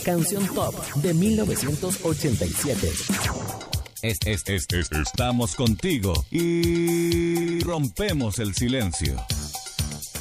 canción top de 1987. Estamos contigo y rompemos el silencio.